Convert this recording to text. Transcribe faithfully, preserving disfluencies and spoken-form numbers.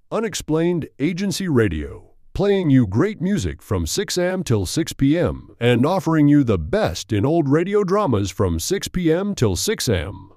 Unexplained Agency Radio, playing you great music from six a m till six p m and offering you the best in old radio dramas from six p m till six a m